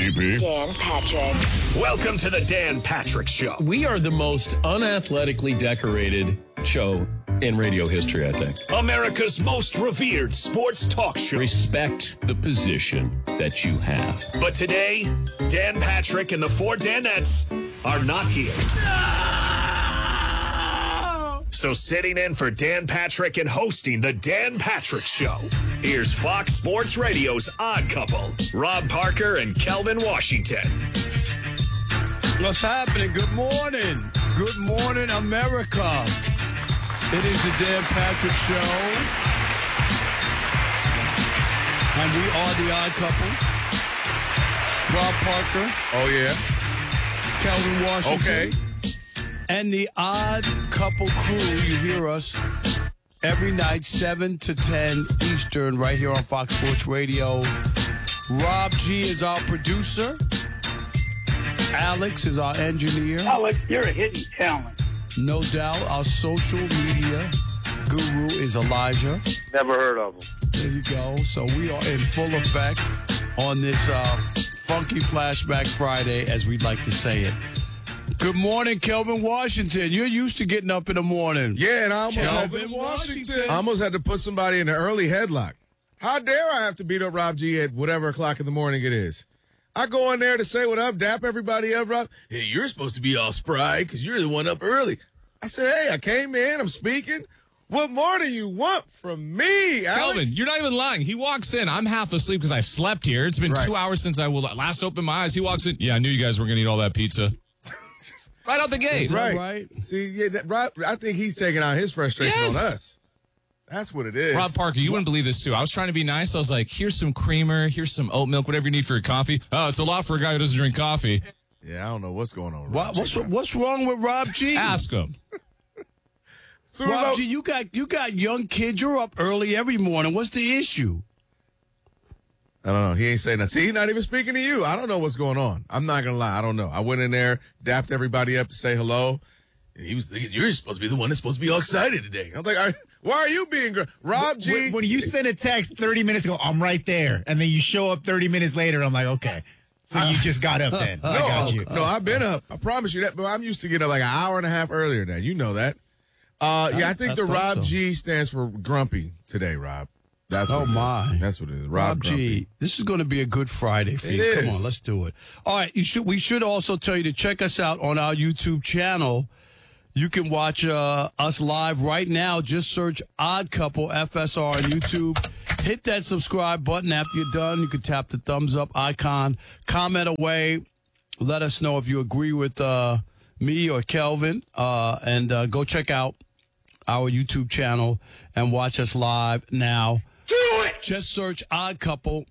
baby. Dan Patrick. Welcome to the Dan Patrick Show. We are the most unathletically decorated show in radio history, I think. America's most revered sports talk show. Respect the position that you have. But today, Dan Patrick and the four Danettes are not here. So sitting in for Dan Patrick and hosting the Dan Patrick Show, here's Fox Sports Radio's odd couple, Rob Parker and Kelvin Washington. What's happening? Good morning. Good morning, America. It is the Dan Patrick Show. And we are the odd couple. Rob Parker. Oh, yeah. Kelvin Washington. Okay. And the odd couple crew. You hear us every night, 7 to 10 Eastern, right here on Fox Sports Radio. Rob G is our producer. Alex is our engineer. Alex, you're a hidden talent. No doubt, our social media guru is Elijah. Never heard of him. There you go. So we are in full effect on this funky Flashback Friday, as we'd like to say it. Good morning, Kelvin Washington. You're used to getting up in the morning. Yeah, and I almost had to put somebody in an early headlock. How dare I have to beat up Rob G at whatever o'clock in the morning it is? I go in there to say what up, dap everybody up, Rob. Hey, you're supposed to be all spry because you're the one up early. I said, hey, I came in, I'm speaking. What more do you want from me, Alex? Kelvin, you're not even lying. He walks in. I'm half asleep because I slept here. It's been 2 hours since I last opened my eyes. He walks in. Yeah, I knew you guys were going to eat all that pizza. Right out the gate. Right. See, yeah, Rob, I think he's taking out his frustration on us. That's what it is. Rob Parker, you wouldn't believe this, too. I was trying to be nice. I was like, here's some creamer, here's some oat milk, whatever you need for your coffee. Oh, it's a lot for a guy who doesn't drink coffee. Yeah, I don't know what's going on. What's wrong with Rob G? Ask him. So Rob G, you got young kids. You're up early every morning. What's the issue? I don't know. He ain't saying that. See, he's not even speaking to you. I don't know what's going on. I'm not going to lie. I don't know. I went in there, dapped everybody up to say hello. And he was thinking, you're supposed to be the one that's supposed to be all excited today. I was like, why are you being Rob G? When you sent a text 30 minutes ago, I'm right there. And then you show up 30 minutes later, I'm like, okay. So you just got up then. I got you. No, I've been up. I promise you that. But I'm used to getting up like an hour and a half earlier now. You know that. I think the Rob G stands for grumpy today, Rob. That's what it is. Rob G. This is going to be a good Friday for you. Come on, let's do it. All right, we should also tell you to check us out on our YouTube channel. You can watch us live right now. Just search Odd Couple FSR on YouTube. Hit that subscribe button after you're done. You can tap the thumbs up icon. Comment away. Let us know if you agree with me or Kelvin. And go check out our YouTube channel and watch us live now. Do it! Just search Odd Couple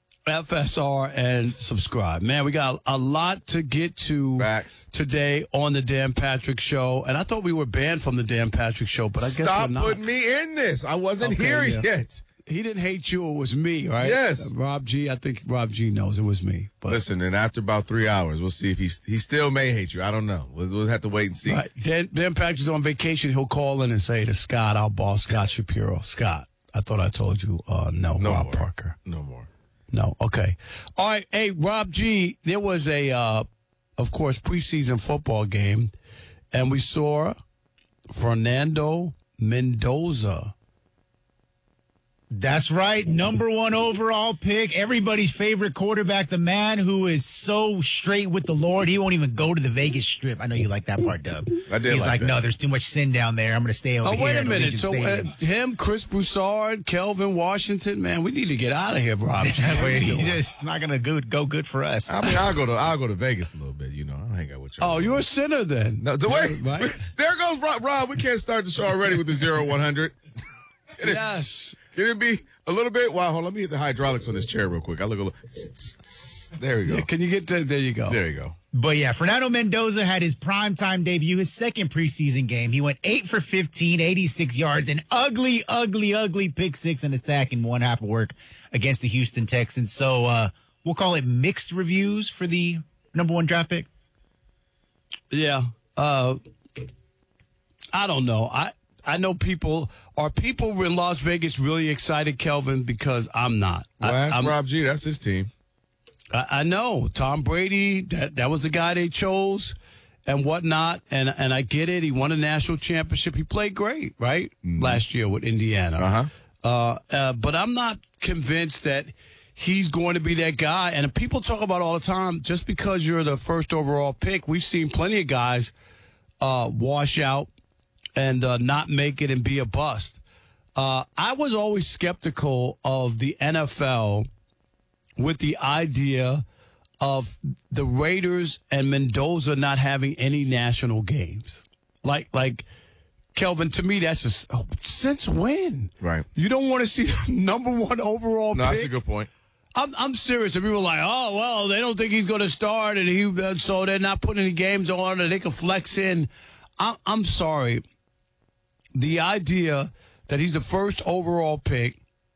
FSR and subscribe. Man, we got a lot to get to today on the Dan Patrick Show. And I thought we were banned from the Dan Patrick Show, but I guess we're not. Stop putting me in this. I wasn't here yet. He didn't hate you. It was me, right? Yes. Rob G, I think Rob G knows it was me. But listen, and after about 3 hours, we'll see if he still may hate you. I don't know. We'll have to wait and see. Right. Dan Patrick's on vacation. He'll call in and say to Scott, our boss, Scott Shapiro, Scott, I thought I told you, no Rob more. Parker. No more. No, okay. All right, hey, Rob G, there was a, of course, preseason football game, and we saw Fernando Mendoza. That's right. Number 1 overall pick. Everybody's favorite quarterback. The man who is so straight with the Lord. He won't even go to the Vegas Strip. I know you like that part, Dub. I did. He's like, no, there's too much sin down there. I'm going to stay over here. Oh, wait a minute. So him, Chris Broussard, Kelvin Washington, man, we need to get out of here, Rob. It's not going to go good for us. I mean, I'll go to Vegas a little bit. You know, I'll hang out with you. Oh, you're a sinner then. No, wait. Right? There goes Rob. We can't start the show already with the 0-100. Yes. Can it be a little bit? Wow, hold on. Let me hit the hydraulics on this chair real quick. I look a little. There we go. Yeah, can you get that? There you go. There you go. But yeah, Fernando Mendoza had his primetime debut, his second preseason game. He went 8 for 15, 86 yards, an ugly pick six and a sack in one half of work against the Houston Texans. So we'll call it mixed reviews for the number 1 draft pick. Yeah. I don't know. I know people in Las Vegas really excited, Kelvin, because I'm not. Well, that's Rob G. That's his team. I know. Tom Brady, that was the guy they chose and whatnot. And I get it. He won a national championship. He played great, right? Last year with Indiana. But I'm not convinced that he's going to be that guy. And people talk about all the time, just because you're the first overall pick, we've seen plenty of guys wash out and not make it and be a bust. I was always skeptical of the NFL with the idea of the Raiders and Mendoza not having any national games. Like Kelvin, to me, that's just, since when? Right. You don't want to see the number one overall pick? That's a good point. I'm serious. And people are like, oh, well, they don't think he's going to start, and so they're not putting any games on, and they can flex in. I'm sorry. The idea that he's the first overall pick,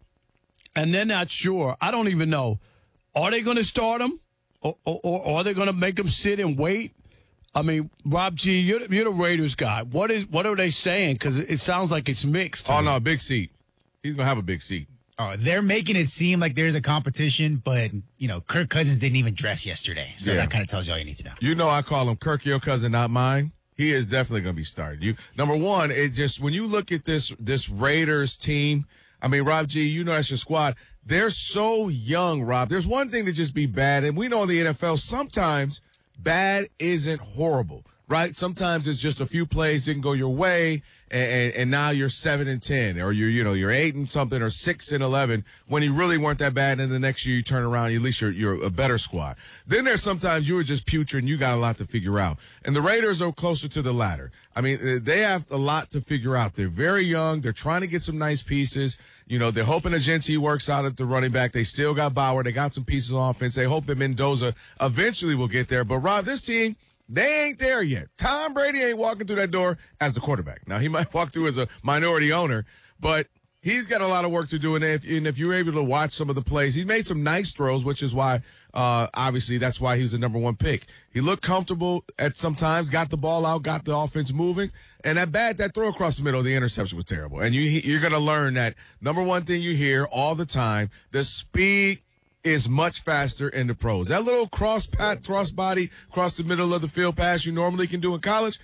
and they're not sure. I don't even know. Are they going to start him, or are they going to make him sit and wait? I mean, Rob G, you're the Raiders guy. What are they saying? Because it sounds like it's mixed. Oh, no, big seat. He's going to have a big seat. Oh, they're making it seem like there's a competition, but, Kirk Cousins didn't even dress yesterday. So that kind of tells you all you need to know. You know, I call him Kirk, your cousin, not mine. He is definitely going to be started. Number one, when you look at this Raiders team, I mean, Rob G, you know that's your squad. They're so young, Rob. There's one thing to just be bad, and we know in the NFL sometimes bad isn't horrible, right? Sometimes it's just a few plays didn't go your way, and now you're 7-10, or you're 8-something or 6-11 when you really weren't that bad. And the next year you turn around, at least you're a better squad. Then there's sometimes you were just putrid and you got a lot to figure out. And the Raiders are closer to the latter. I mean, they have a lot to figure out. They're very young. They're trying to get some nice pieces. They're hoping that Agenti works out at the running back. They still got Bauer. They got some pieces on offense. They hope that Mendoza eventually will get there. But Rob, this team, they ain't there yet. Tom Brady ain't walking through that door as the quarterback. Now, he might walk through as a minority owner, but he's got a lot of work to do. And if you're able to watch some of the plays, he made some nice throws, which is why, obviously, that's why he was the number one pick. He looked comfortable at some times, got the ball out, got the offense moving. And that throw across the middle, the interception was terrible. And you're going to learn that number one thing you hear all the time, the speed is much faster in the pros. That little cross body, across the middle of the field pass you normally can do in college,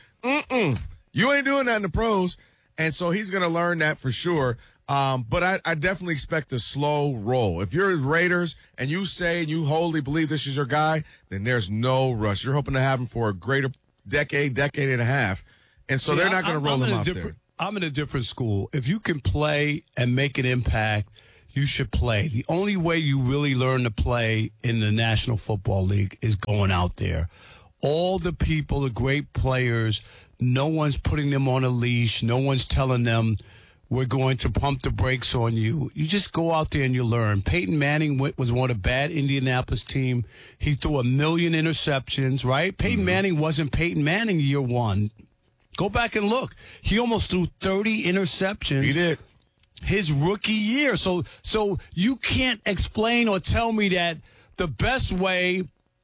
you ain't doing that in the pros. And so he's going to learn that for sure. But I definitely expect a slow roll. If you're Raiders and you say and you wholly believe this is your guy, then there's no rush. You're hoping to have him for a greater decade and a half. And so they're not going to roll him out there. I'm in a different school. If you can play and make an impact, you should play. The only way you really learn to play in the National Football League is going out there. All the people, the great players, no one's putting them on a leash. No one's telling them we're going to pump the brakes on you. You just go out there and you learn. Peyton Manning was on a bad Indianapolis team. He threw 1 million interceptions, right? Peyton Manning wasn't Peyton Manning year one. Go back and look. He almost threw 30 interceptions. He did. His rookie year. So you can't explain or tell me that the best way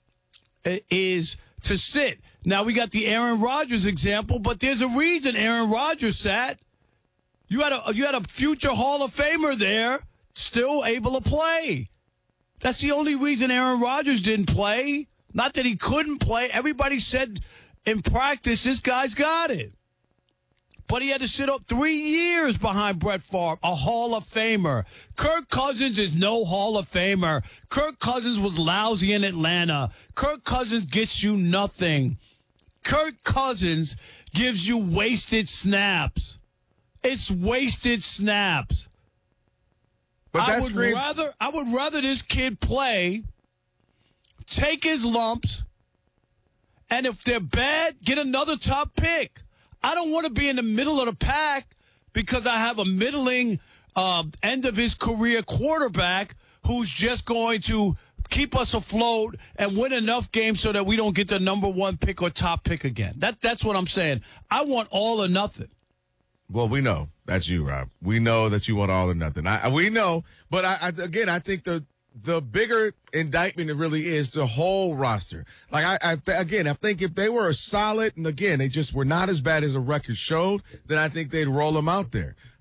is to sit. Now, we got the Aaron Rodgers example, but there's a reason Aaron Rodgers sat. You had a future Hall of Famer there, still able to play. That's the only reason Aaron Rodgers didn't play. Not that he couldn't play. Everybody said in practice, this guy's got it. But he had to sit up 3 years behind Brett Favre, a Hall of Famer. Kirk Cousins is no Hall of Famer. Kirk Cousins was lousy in Atlanta. Kirk Cousins gets you nothing. Kirk Cousins gives you wasted snaps. It's wasted snaps. But I would rather this kid play, take his lumps, and if they're bad, get another top pick. I don't want to be in the middle of the pack because I have a middling end of his career quarterback who's just going to keep us afloat and win enough games so that we don't get the number one pick or top pick again. That's what I'm saying. I want all or nothing. Well, we know that's you, Rob. We know that you want all or nothing. We know, but I think the bigger indictment it really is the whole roster. Like I think if they were a solid, and again, they just were not as bad as the record showed, then I think they'd roll them out there.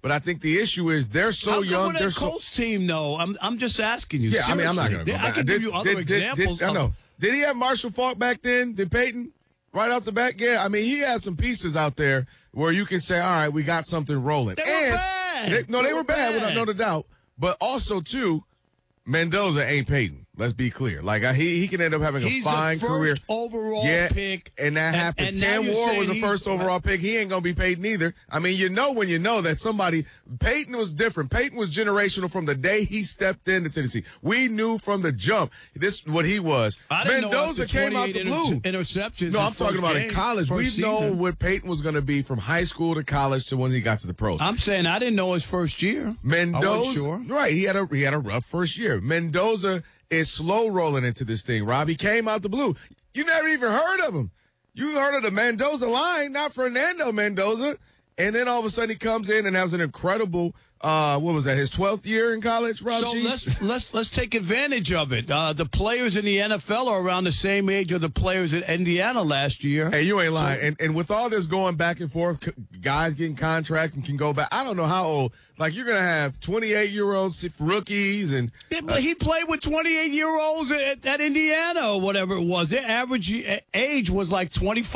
But I think the issue is they're so young. They're Colts team, though. I'm just asking you. Yeah, seriously. I'm not going to go back. I can give you other examples. I know. Did he have Marshall Faulk back then? Did Peyton? Right off the bat? Yeah. I mean, he had some pieces out there where you can say, all right, we got something rolling. They were bad. They were bad, without no doubt. But also, too, Mendoza ain't Peyton. Let's be clear. Like, he can end up having a fine career. He's the first overall pick. And that happens. Cam Ward was the first overall pick. He ain't going to be Peyton either. I mean, when you know that somebody, Peyton was different. Peyton was generational from the day he stepped into Tennessee. We knew from the jump what he was. Mendoza came out the blue. Interceptions. No, I'm talking about in college. We've known what Peyton was going to be from high school to college to when he got to the pros. I'm saying I didn't know his first year. Mendoza, I wasn't sure. Right. He had a rough first year. Mendoza is slow rolling into this thing, Rob. He came out the blue. You never even heard of him. You heard of the Mendoza line, not Fernando Mendoza. And then all of a sudden he comes in and has an incredible, what was that, his 12th year in college, Rob G? let's take advantage of it. The players in the NFL are around the same age of the players at Indiana last year. Hey, you ain't lying. And with all this going back and forth, guys getting contracts and can go back, I don't know how old. Like, you're going to have 28-year-olds rookies and... but he played with 28-year-olds at Indiana or whatever it was. Their average age was like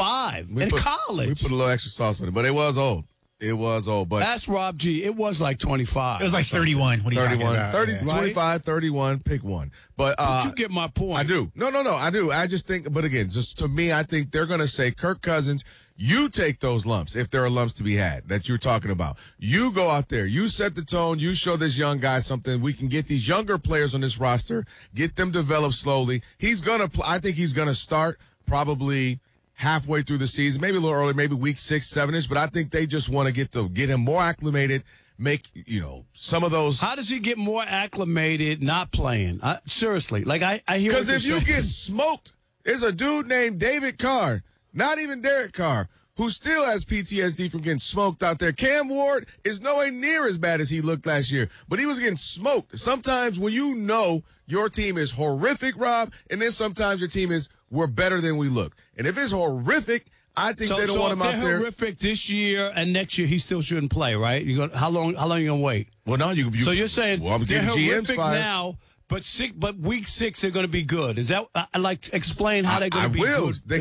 25 in college. We put a little extra sauce on it, but it was old. It was old, but... That's Rob G. It was like 25. It was like 31. What are you talking about? 30, yeah. 25, 31, pick one. But you get my point. I do. No, I do. I just think, but again, just to me, I think they're going to say, Kirk Cousins, you take those lumps, if there are lumps to be had that you're talking about. You go out there. You set the tone. You show this young guy something. We can get these younger players on this roster, get them developed slowly. I think he's going to start probably halfway through the season, maybe a little early, maybe week 6, 7-ish, but I think they just want to get him more acclimated, make, some of those. How does he get more acclimated not playing? Seriously. Like, I hear. Because if you get smoked, there's a dude named David Carr, not even Derek Carr, who still has PTSD from getting smoked out there. Cam Ward is nowhere near as bad as he looked last year, but he was getting smoked. Sometimes when you know your team is horrific, Rob, and then sometimes your team is, we're better than we look. And if it's horrific, I think they don't want him out there. So horrific this year and next year, he still shouldn't play, right? How long are you going to wait? Well, no, so you're saying they're horrific fired now, but week 6 they're going to be good. Is that explain how they're going to be good? I will. The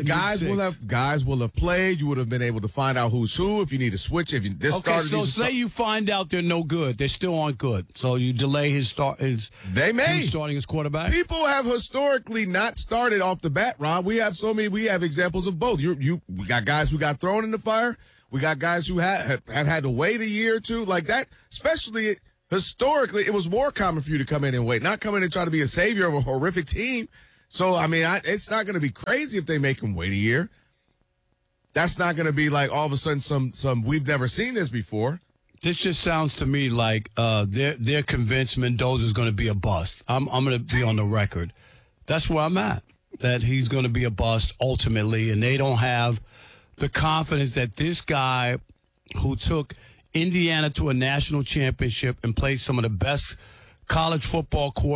guys will have played. You would have been able to find out who's who if you need to switch. If you say you find out they're no good, they still aren't good. So you delay his start. They may starting his quarterback. People have historically not started off the bat, Rob. We have examples of both. We got guys who got thrown in the fire. We got guys who have had to wait a year or two like that, especially. Historically, it was more common for you to come in and wait, not come in and try to be a savior of a horrific team. So, I mean, it's not going to be crazy if they make him wait a year. That's not going to be like all of a sudden some we've never seen this before. This just sounds to me like they're convinced Mendoza's going to be a bust. I'm going to be on the record. That's where I'm at, that he's going to be a bust ultimately, and they don't have the confidence that this guy who took Indiana to a national championship and played some of the best college football quarterbacks